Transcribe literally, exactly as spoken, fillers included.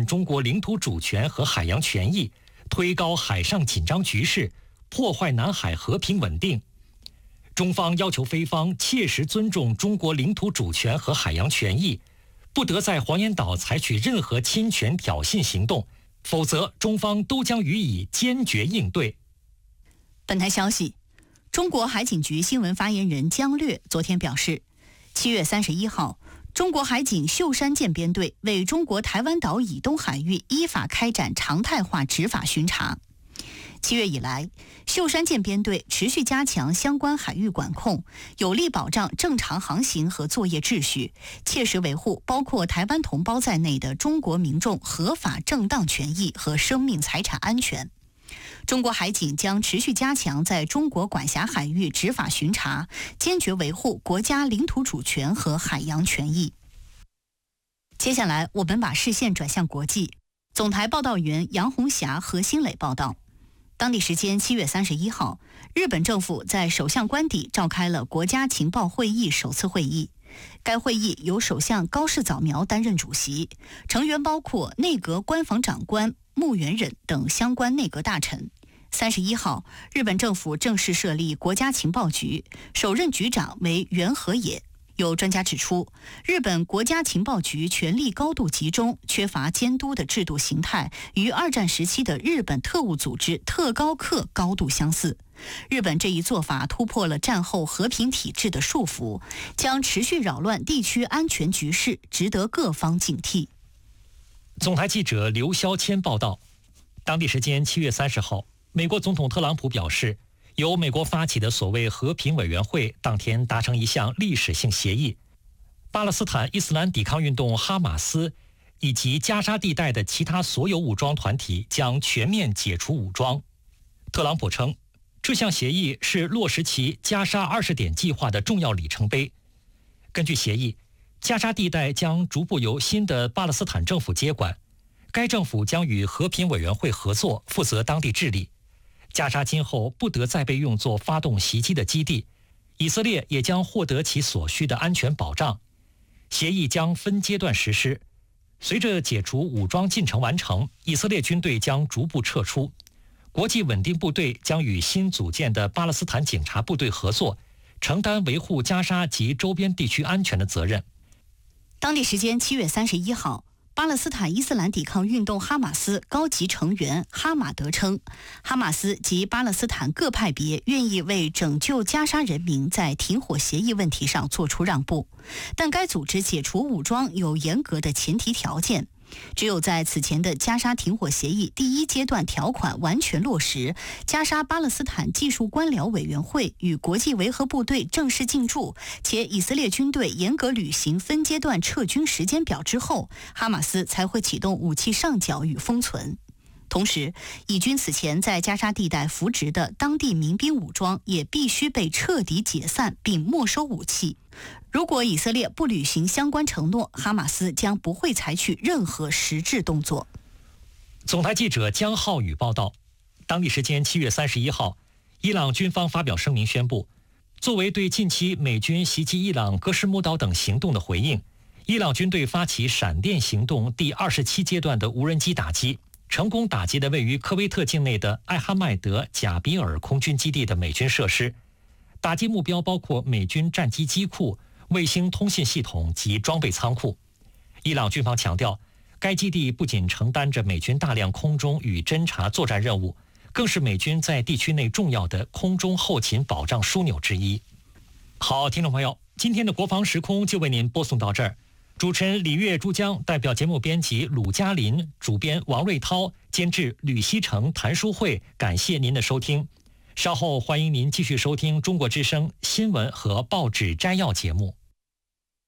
中国领土主权和海洋权益，推高海上紧张局势，破坏南海和平稳定。中方要求菲方切实尊重中国领土主权和海洋权益，不得在黄岩岛采取任何侵权挑衅行动，否则中方都将予以坚决应对。 本台消息，中国海警局新闻发言人姜略昨天表示，七月三十一号，中国海警秀山舰编队为中国台湾岛以东海域依法开展常态化执法巡查。七月以来，秀山舰编队持续加强相关海域管控，有力保障正常航行和作业秩序，切实维护包括台湾同胞在内的中国民众合法正当权益和生命财产安全。中国海警将持续加强在中国管辖海域执法巡查，坚决维护国家领土主权和海洋权益。接下来，我们把视线转向国际。总台报道员杨红霞、何新磊报道。当地时间七月三十一号，日本政府在首相官邸召开了国家情报会议首次会议。该会议由首相高市早苗担任主席，成员包括内阁官房长官木原忍等相关内阁大臣。三十一号，日本政府正式设立国家情报局，首任局长为原和也。有专家指出，日本国家情报局权力高度集中，缺乏监督的制度形态，与二战时期的日本特务组织特高课高度相似。日本这一做法突破了战后和平体制的束缚，将持续扰乱地区安全局势，值得各方警惕。 总台记者刘肖谦报道，当地时间七月三十号，美国总统特朗普表示，由美国发起的所谓和平委员会当天达成一项历史性协议，巴勒斯坦伊斯兰抵抗运动哈马斯以及加沙地带的其他所有武装团体将全面解除武装。特朗普称，这项协议是落实其加沙二十点计划的重要里程碑。根据协议，加沙地带将逐步由新的巴勒斯坦政府接管，该政府将与和平委员会合作，负责当地治理。加沙今后不得再被用作发动袭击的基地，以色列也将获得其所需的安全保障。协议将分阶段实施，随着解除武装进程完成，以色列军队将逐步撤出，国际稳定部队将与新组建的巴勒斯坦警察部队合作，承担维护加沙及周边地区安全的责任。 当地时间七月三十一号，巴勒斯坦伊斯兰抵抗运动哈马斯高级成员哈马德称，哈马斯及巴勒斯坦各派别愿意为拯救加沙人民在停火协议问题上做出让步，但该组织解除武装有严格的前提条件。只有在此前的加沙停火协议第一阶段条款完全落实，加沙巴勒斯坦技术官僚委员会与国际维和部队正式进驻，且以色列军队严格履行分阶段撤军时间表之后，哈马斯才会启动武器上缴与封存。同时，以军此前在加沙地带扶植的当地民兵武装也必须被彻底解散并没收武器。如果以色列不履行相关承诺，哈马斯将不会采取任何实质动作。 总台记者江浩宇报道，当地时间七月三十一号，伊朗军方发表声明宣布，作为对近期美军袭击伊朗戈什姆岛等行动的回应，伊朗军队发起闪电行动第二十七阶段的无人机打击，成功打击的位于科威特境内的艾哈迈德贾比尔空军基地的美军设施。打击目标包括美军战机机库、卫星通信系统及装备仓库。伊朗军方强调，该基地不仅承担着美军大量空中与侦察作战任务，更是美军在地区内重要的空中后勤保障枢纽之一。好，听众朋友，今天的国防时空就为您播送到这儿。主持人李月珠江，代表节目编辑鲁嘉林，主编王瑞涛，监制吕希成、谭淑慧，感谢您的收听。稍后欢迎您继续收听中国之声新闻和报纸摘要节目。